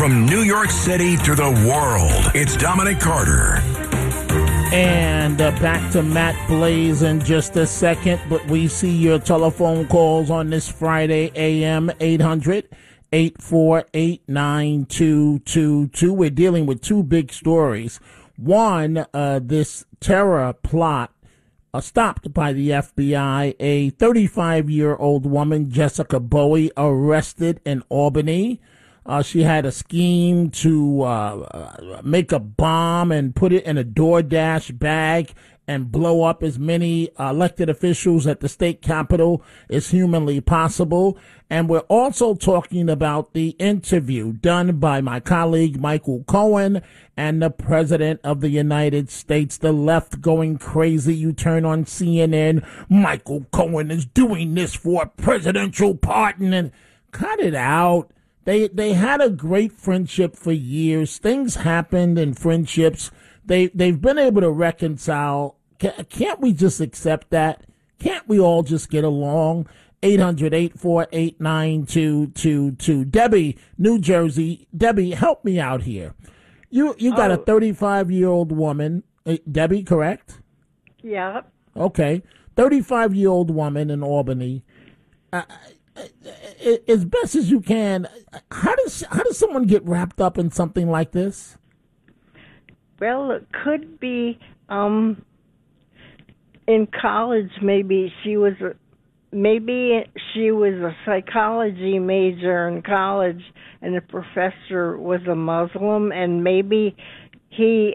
From New York City to the world, it's Dominic Carter. And back to Matt Blaze in just a second, but we see your telephone calls on this Friday, AM 800-848-9222. We're dealing with two big stories. One, this terror plot stopped by the FBI. A 35-year-old woman, Jessica Bowie, arrested in Albany. She had a scheme to make a bomb and put it in a DoorDash bag and blow up as many elected officials at the state capitol as humanly possible. And we're also talking about the interview done by my colleague Michael Cohen and the President of the United States. The left going crazy. You turn on CNN, Michael Cohen is doing this for a presidential pardon, and cut it out. They had a great friendship for years. Things happened in friendships. They've been able to reconcile. Can't we just accept that? Can't we all just get along? 800-848-9222. Debbie, New Jersey. Debbie, help me out here. You got a 35-year-old woman. Debbie, correct? Yeah. Okay. 35-year-old woman in Albany. As best as you can, how does someone get wrapped up in something like this? Well, it could be in college. Maybe she was a psychology major in college, and the professor was a Muslim, and maybe he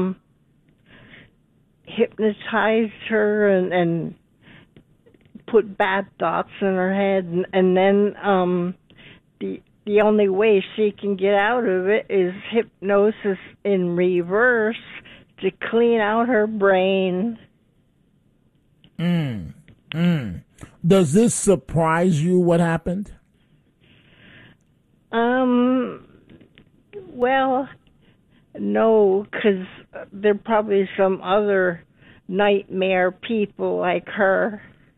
hypnotized her and put bad thoughts in her head, and then the only way she can get out of it is hypnosis in reverse to clean out her brain. Does this surprise you, what happened? Well, no, because there are probably some other nightmare people like her.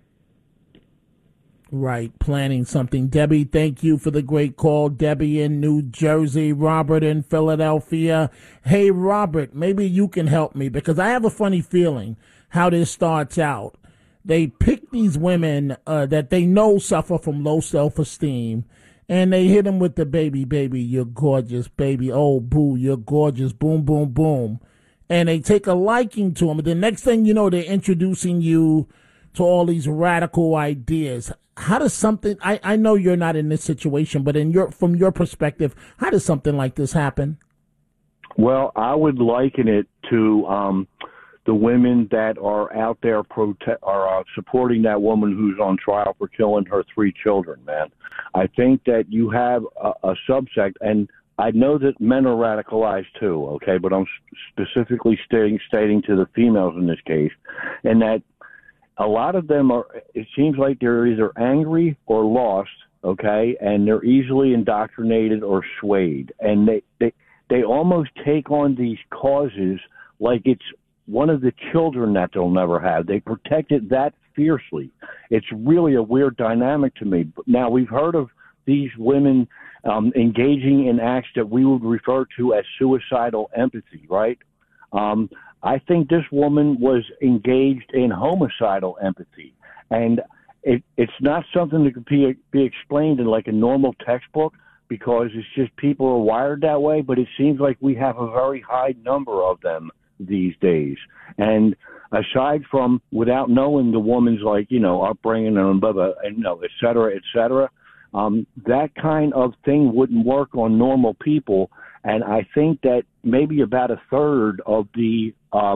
Right, planning something. Debbie, thank you for the great call. Debbie in New Jersey, Robert in Philadelphia. Hey, Robert, maybe you can help me because I have a funny feeling how this starts out. They pick these women that they know suffer from low self-esteem, and they hit them with the baby, you're gorgeous, baby. Oh, boo, you're gorgeous. Boom, boom, boom. And they take a liking to them. And the next thing you know, they're introducing you to all these radical ideas. How does something, I know you're not in this situation, but from your perspective, how does something like this happen? Well, I would liken it to the women that are out there supporting that woman who's on trial for killing her 3 children, man. I think that you have a subsect, and I know that men are radicalized too, okay, but I'm specifically stating to the females in this case, and that a lot of them it seems like they're either angry or lost, okay, and they're easily indoctrinated or swayed. And they almost take on these causes like it's one of the children that they'll never have. They protect it that fiercely. It's really a weird dynamic to me. Now, we've heard of these women engaging in acts that we would refer to as suicidal empathy, right? I think this woman was engaged in homicidal empathy, and it's not something that could be explained in like a normal textbook because it's just people are wired that way, but it seems like we have a very high number of them these days. And aside from without knowing the woman's upbringing and blah, blah, and et cetera, that kind of thing wouldn't work on normal people. And I think that maybe about a third of the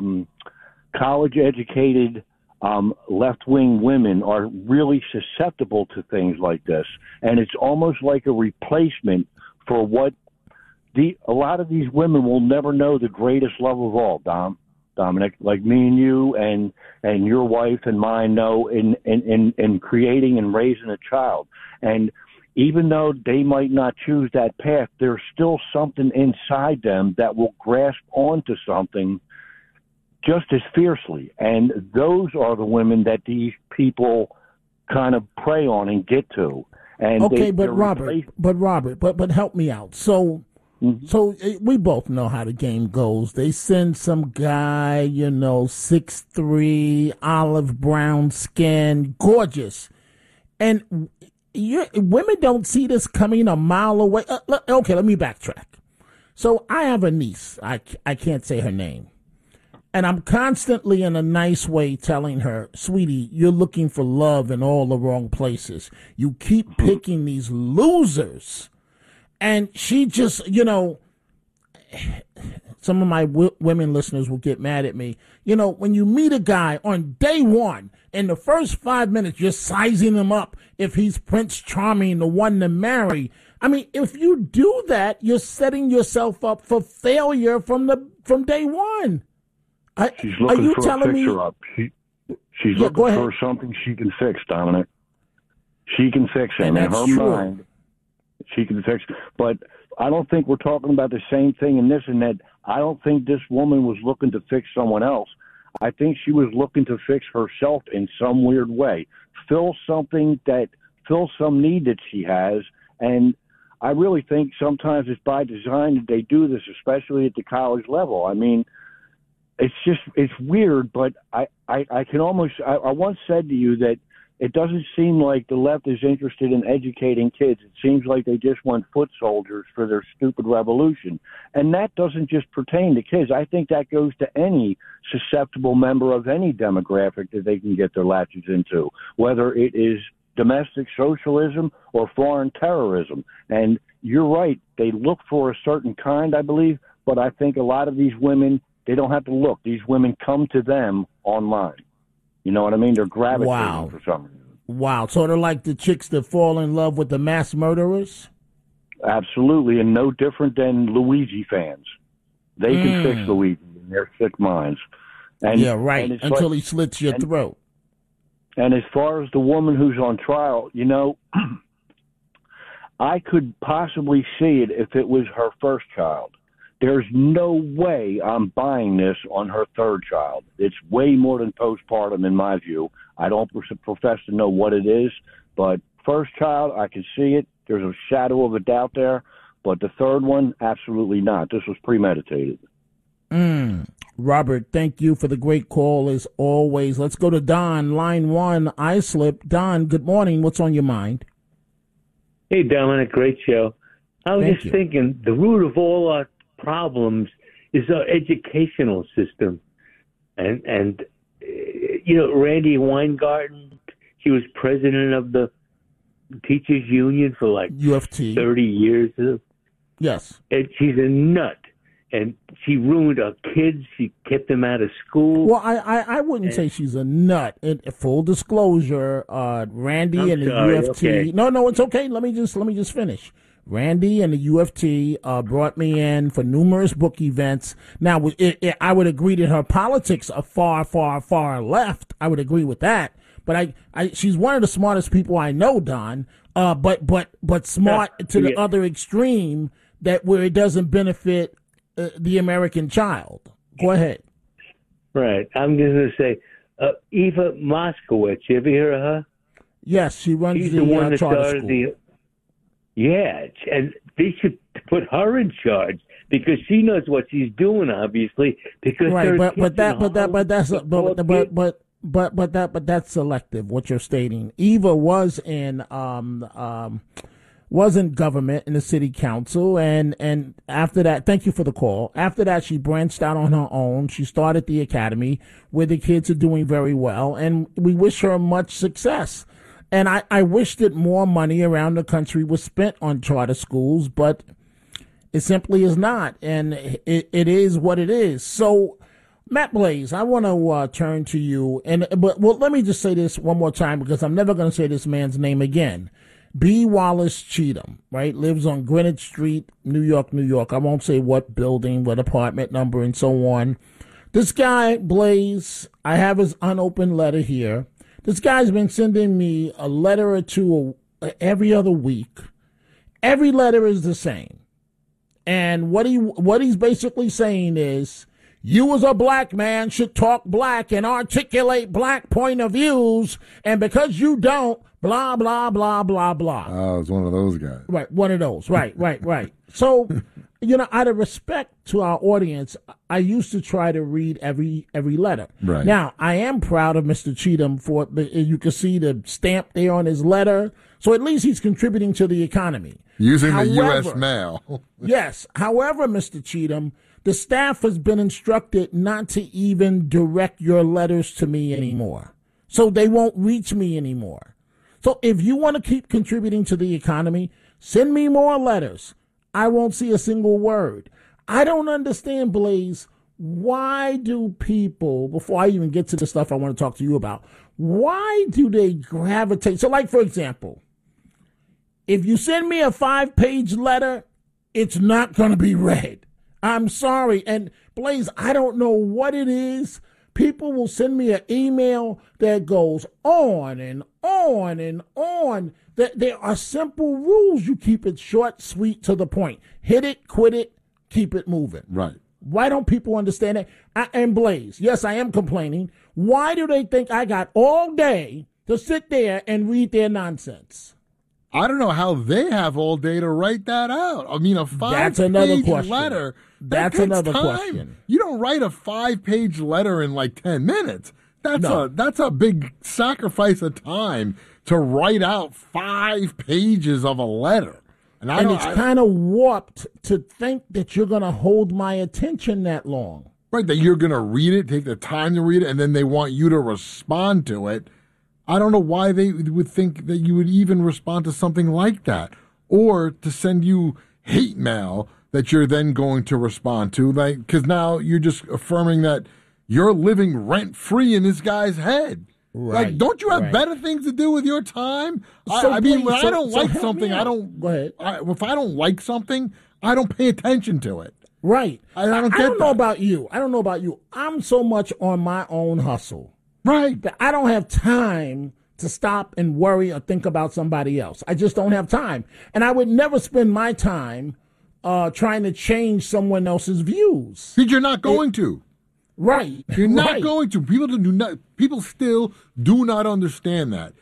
college-educated left-wing women are really susceptible to things like this. And it's almost like a replacement for what a lot of these women will never know the greatest love of all, Dominic, like me and you and your wife and mine know in creating and raising a child. And even though they might not choose that path, there's still something inside them that will grasp onto something just as fiercely. And those are the women that these people kind of prey on and get to. And okay, but Robert, help me out. So So we both know how the game goes. They send some guy, 6'3", olive brown skin, gorgeous. And women don't see this coming a mile away. Okay, let me backtrack. So I have a niece. I can't say her name. And I'm constantly in a nice way telling her, sweetie, you're looking for love in all the wrong places. You keep picking these losers. And she just, some of my women listeners will get mad at me. When you meet a guy on day one, in the first 5 minutes, you're sizing him up if he's Prince Charming, the one to marry. I mean, if you do that, you're setting yourself up for failure from day one. She's looking for a fixer-up. She's looking for something she can fix, Dominic. She can fix him. In her mind, she can fix it. But I don't think we're talking about the same thing in this and that. I don't think this woman was looking to fix someone else. I think she was looking to fix herself in some weird way, fill some need that she has. And I really think sometimes it's by design that they do this, especially at the college level. I mean, it's weird, but I once said to you that it doesn't seem like the left is interested in educating kids. It seems like they just want foot soldiers for their stupid revolution. And that doesn't just pertain to kids. I think that goes to any susceptible member of any demographic that they can get their latches into, whether it is domestic socialism or foreign terrorism. And you're right. They look for a certain kind, I believe, but I think a lot of these women, they don't have to look. These women come to them online. You know what I mean? They're gravitating for some reason. Wow. Sort of like the chicks that fall in love with the mass murderers? Absolutely, and no different than Luigi fans. They can fix Luigi in their sick minds. And, yeah, right, until he slits your throat. And as far as the woman who's on trial, I could possibly see it if it was her first child. There's no way I'm buying this on her third child. It's way more than postpartum in my view. I don't profess to know what it is, but first child, I can see it. There's a shadow of a doubt there. But the third one, absolutely not. This was premeditated. Robert, thank you for the great call as always. Let's go to Don, line 1, Islip. Don, good morning. What's on your mind? Hey, Dominic, great show. I was just thinking the root of all our problems is our educational system. And Randy Weingarten, he was president of the teachers union for like UFT 30 years. Yes. And she's a nut. And she ruined our kids. She kept them out of school. Well, I wouldn't say she's a nut. Full disclosure, Randy and the UFT. Okay. No, it's okay. Let me just finish. Randy and the UFT brought me in for numerous book events. Now, I would agree that her politics are far, far, far left. I would agree with that. But she's one of the smartest people I know, Don. But smart to the other extreme, that where it doesn't benefit the American child. Go ahead. Right. I'm just going to say, Eva Moskowitz. You ever hear of her? Yes, she runs She's the one that charter school. Yeah, and they should put her in charge because she knows what she's doing, obviously. Because right, but that's selective. What you're stating. Eva was in government in the city council, and after that, thank you for the call. After that, she branched out on her own. She started the academy where the kids are doing very well, and we wish her much success. And I wish that more money around the country was spent on charter schools, but it simply is not. And it is what it is. So, Matt Blaze, I want to turn to you. But let me just say this one more time because I'm never going to say this man's name again. B. Wallace Cheatham, right, lives on Greenwich Street, New York, New York. I won't say what building, what apartment number, and so on. This guy, Blaze, I have his unopened letter here. This guy's been sending me a letter or two every other week. Every letter is the same. And what he's basically saying is, you as a black man should talk black and articulate black point of views. And because you don't, blah, blah, blah, blah, blah. Oh, it's one of those guys. Right, one of those. Right. So out of respect to our audience, I used to try to read every letter. Right. Now, I am proud of Mr. Cheatham for, you can see the stamp there on his letter. So at least he's contributing to the economy. Using the U.S. mail. Yes. However, Mr. Cheatham, the staff has been instructed not to even direct your letters to me anymore. So they won't reach me anymore. So if you want to keep contributing to the economy, send me more letters. I won't see a single word. I don't understand, Blaze. Why do people, before I even get to the stuff I want to talk to you about, why do they gravitate? So, like, for example, if you send me a 5-page letter, it's not going to be read. I'm sorry. And, Blaze, I don't know what it is. People will send me an email that goes on and on and on. There are simple rules. You keep it short, sweet, to the point. Hit it, quit it, keep it moving. Right. Why don't people understand that? And Blaze, yes, I am complaining. Why do they think I got all day to sit there and read their nonsense? I don't know how they have all day to write that out. I mean, a 5-page letter. That's another question. You don't write a 5-page letter in like 10 minutes. That's a big sacrifice of time to write out 5 pages of a letter. And it's kind of warped to think that you're going to hold my attention that long. Right, that you're going to read it, take the time to read it, and then they want you to respond to it. I don't know why they would think that you would even respond to something like that, or to send you hate mail that you're then going to respond to, like, because now you're just affirming that you're living rent-free in this guy's head. Right. Like, don't you have better things to do with your time? So I mean, when I don't like something, I don't. Go ahead. If I don't like something, I don't pay attention to it. Right. I don't know about you. I'm so much on my own hustle. Right. That I don't have time to stop and worry or think about somebody else. I just don't have time. And I would never spend my time trying to change someone else's views. Because you're not going to. Right. You're not going to. People still do not understand that.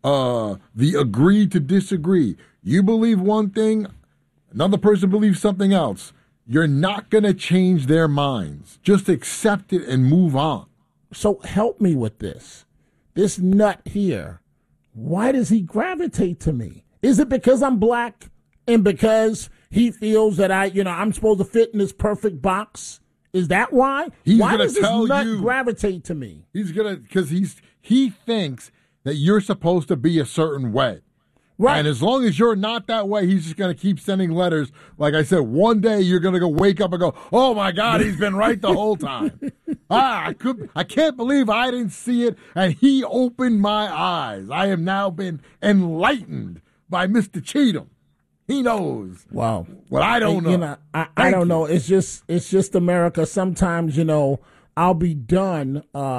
The agree to disagree. You believe one thing, another person believes something else. You're not going to change their minds. Just accept it and move on. So help me with this. This nut here, why does he gravitate to me? Is it because I'm black and because he feels that I'm supposed to fit in this perfect box? Is that why? Why does this nut gravitate to me? Because he thinks that you're supposed to be a certain way. Right. And as long as you're not that way, he's just going to keep sending letters. Like I said, one day you're going to go wake up and go, oh, my God, he's been right the whole time. I can't believe I didn't see it, and he opened my eyes. I have now been enlightened by Mr. Cheatham. He knows. Wow. Well, I don't know. I don't know. It's just America. Sometimes, I'll be done,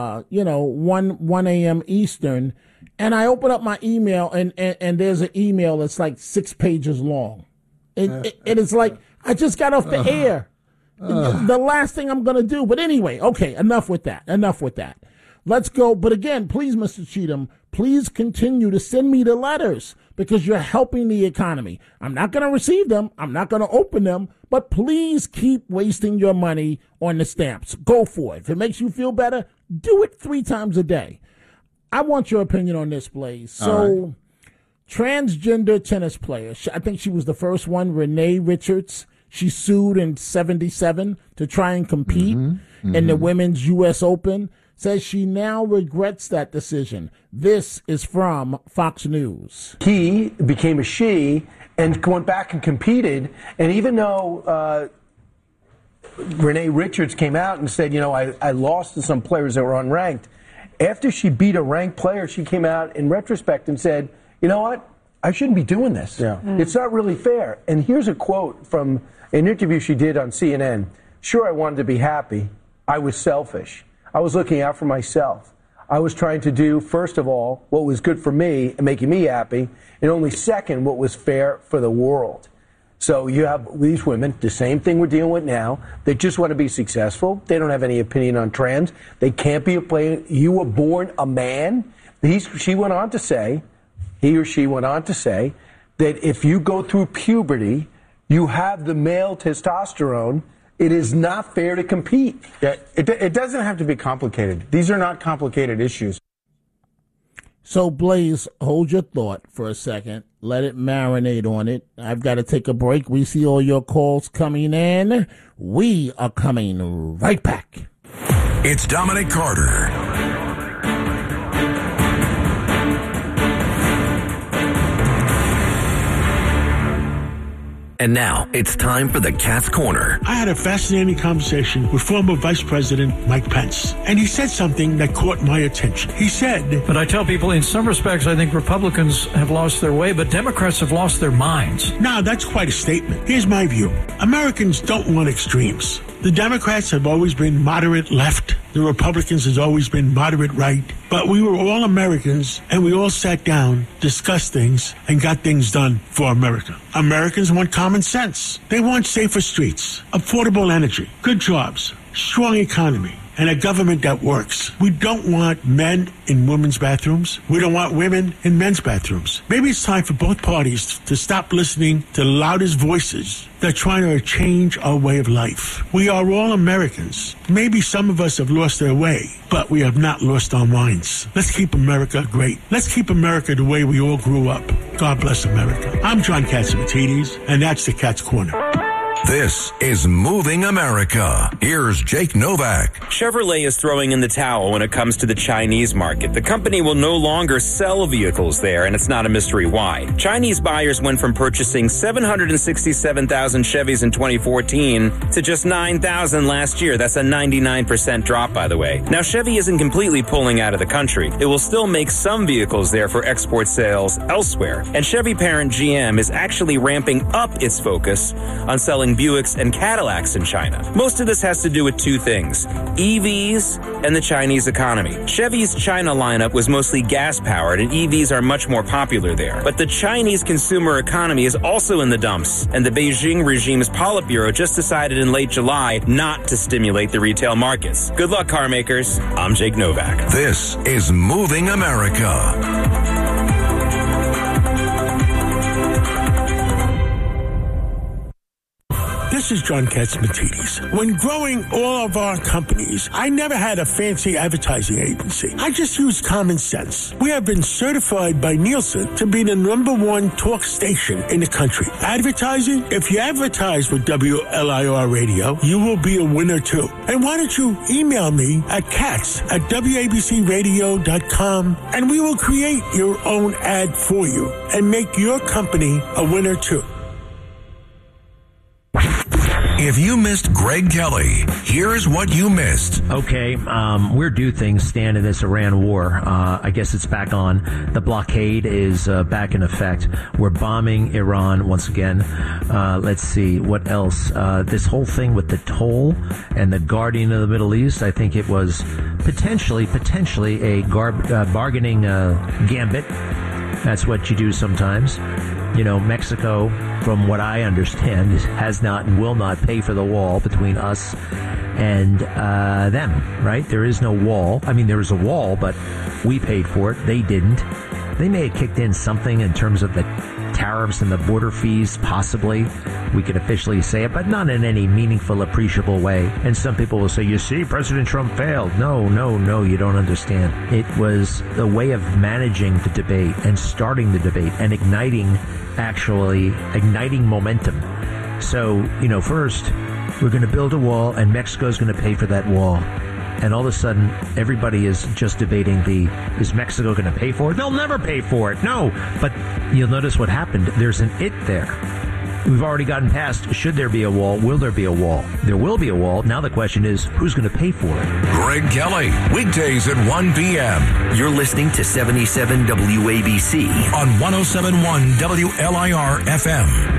1 a.m. Eastern, and I open up my email, and there's an email that's like 6 pages long. And it's like, I just got off the air. The last thing I'm going to do. But anyway, okay, enough with that. Let's go. But again, please, Mr. Cheatham, please continue to send me the letters because you're helping the economy. I'm not going to receive them. I'm not going to open them. But please keep wasting your money on the stamps. Go for it. If it makes you feel better, do it 3 times a day. I want your opinion on this, Blaze. So, transgender tennis player, I think she was the first one, Renee Richards. She sued in 1977 to try and compete in the Women's U.S. Open. Says she now regrets that decision. This is from Fox News. He became a she and went back and competed. And even though Renee Richards came out and said, I lost to some players that were unranked, after she beat a ranked player, she came out in retrospect and said, you know what? I shouldn't be doing this. Yeah. It's not really fair. And here's a quote from an interview she did on CNN. Sure, I wanted to be happy. I was selfish. I was looking out for myself. I was trying to do, first of all, what was good for me and making me happy, and only second, what was fair for the world. So you have these women, the same thing we're dealing with now. They just want to be successful. They don't have any opinion on trans. They can't be a player. You were born a man. He or she went on to say that if you go through puberty You have the male testosterone. It is not fair to compete. Yeah, it doesn't have to be complicated. These are not complicated issues. So, Blaze, hold your thought for a second. Let it marinate on it. I've got to take a break. We see all your calls coming in. We are coming right back. It's Dominic Carter. And now, it's time for the Cat's Corner. I had a fascinating conversation with former Vice President Mike Pence, and he said something that caught my attention. He said... But I tell people, in some respects, I think Republicans have lost their way, but Democrats have lost their minds. Now, that's quite a statement. Here's my view. Americans don't want extremes. The Democrats have always been moderate left. The Republicans has always been moderate right. But we were all Americans, and we all sat down, discussed things, and got things done for America. Americans want common sense. They want safer streets, affordable energy, good jobs, strong economy, and a government that works. We don't want men in women's bathrooms. We don't want women in men's bathrooms. Maybe it's time for both parties to stop listening to the loudest voices that are trying to change our way of life. We are all Americans. Maybe some of us have lost their way, but we have not lost our minds. Let's keep America great. Let's keep America the way we all grew up. God bless America. I'm John Catsimatidis, and that's the Cat's Corner. This is Moving America. Here's Jake Novak. Chevrolet is throwing in the towel when it comes to the Chinese market. The company will no longer sell vehicles there, and it's not a mystery why. Chinese buyers went from purchasing 767,000 Chevys in 2014 to just 9,000 last year. That's a 99% drop, by the way. Now, Chevy isn't completely pulling out of the country. It will still make some vehicles there for export sales elsewhere. And Chevy parent GM is actually ramping up its focus on selling Buicks and Cadillacs in China. Most of this has to do with two things: EVs and the Chinese economy. Chevy's China lineup was mostly gas-powered, and EVs are much more popular there. But the Chinese consumer economy is also in the dumps, and the Beijing regime's Politburo just decided in late July not to stimulate the retail markets. Good luck, car makers. I'm Jake Novak. This is Moving America. This is John Catsimatidis. When growing all of our companies, I never had a fancy advertising agency. I just used common sense. We have been certified by Nielsen to be the @1 talk station in the country. Advertising? If you advertise with WLIR Radio, you will be a winner too. And why don't you email me at cats@wabcradio.com, and we will create your own ad for you and make your company a winner too. If you missed Greg Kelly, here's what you missed. Okay, we're due things stand in this Iran war. I guess it's back on. The blockade is back in effect. We're bombing Iran once again. Let's see, what else? This whole thing with the toll and the Guardian of the Middle East, I think it was potentially a bargaining gambit. That's what you do sometimes. You know, Mexico, from what I understand, has not and will not pay for the wall between us and them, right? There is no wall. I mean, there is a wall, but we paid for it. They didn't. They may have kicked in something in terms of the tariffs and the border fees, possibly. We could officially say it, but not in any meaningful, appreciable way. And some people will say, you see, President Trump failed. No, you don't understand. It was a way of managing the debate and starting the debate and igniting momentum. So, first, we're going to build a wall, and Mexico's going to pay for that wall. And all of a sudden, everybody is just debating is Mexico going to pay for it? They'll never pay for it. No. But you'll notice what happened. There's an it there. We've already gotten past, should there be a wall? Will there be a wall? There will be a wall. Now the question is, who's going to pay for it? Greg Kelly, weekdays at 1 p.m. You're listening to 77 WABC on 107.1 WLIR FM.